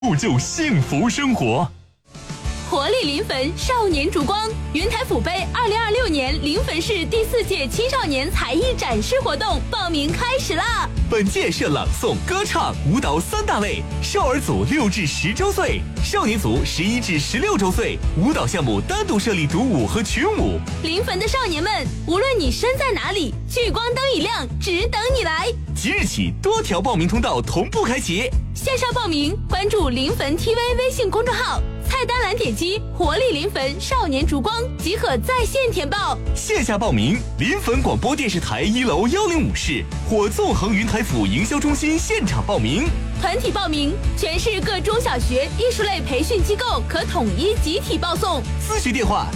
铸就幸福生活。 活力临汾少年烛光云台府杯2026年临汾市第4届青少年才艺展示活动报名开始啦！ 本届设朗诵、歌唱、舞蹈3大类，少儿组6至10周岁，少年组11至16周岁。舞蹈项目单独设立独舞和群舞。 临汾的少年们，无论你身在哪里，聚光灯一亮，只等你来。 即日起，多条报名通道同步开启。 线上报名，关注临汾 TV 微信公众号，菜单栏点击活力临汾少年烛光即可在线填报。 线下报名，临汾广播电视台1楼105室或纵横云台府营销中心现场报名。 团体报名，全市各中小学艺术类培训机构可统一集体报送。 咨询电话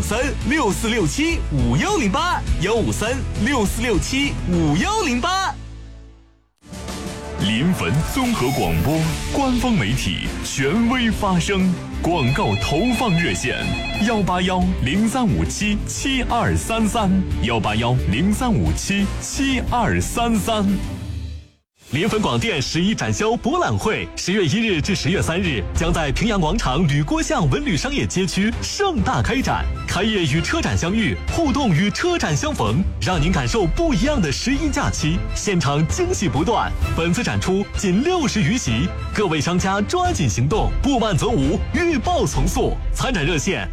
153-6467-5108，153-6467-5108。 临汾综合广播官方媒体，权威发声。广告投放热线：181-0357-7233，181-0357-7233。 临汾广电11展销博览会10月1日至10月3日将在平阳广场吕郭巷文旅商业街区盛大开展，开业与车展相遇，互动与车展相逢，让您感受不一样的11假期，现场惊喜不断。本次展出仅60余席，各位商家抓紧行动，不慢则无，预报从速。参展热线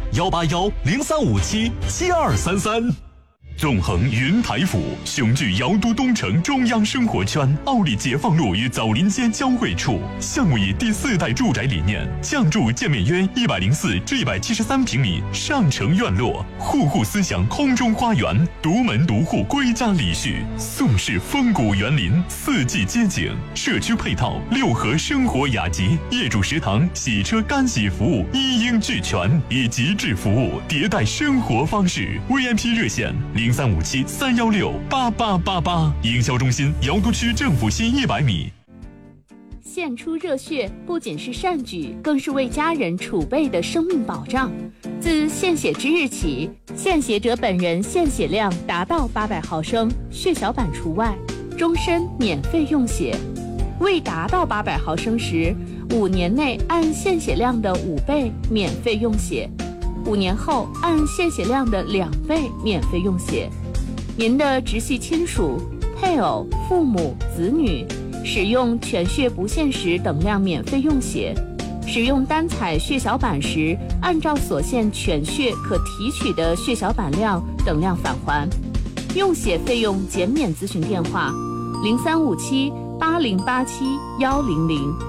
181-0357-7233。 纵横云台府，雄踞瑶都东城中央生活圈，奥里解放路与枣林街交汇处。项目以第4代住宅理念，降筑建面约104至173平米上城院落，户户思想空中花园，独门独户归家礼序，宋式风骨园林，4季街景，社区配套6合生活雅集，业主食堂、洗车干洗服务一应俱全，以极致服务迭代生活方式。VIP 热线0357-316-8888，营销中心瑶都区政府西100米。 献出热血不仅是善举，更是为家人储备的生命保障。自献血之日起，献血者本人献血量达到800毫升，血小板除外，终身免费用血。未达到800毫升时，5年内按献血量的5倍免费用血，5年后按献血量的2倍免费用血。您的直系亲属、配偶、父母、子女使用全血不限时等量免费用血，使用单采血小板时，按照所限全血可提取的血小板量等量返还。用血费用减免咨询电话：03578087-100。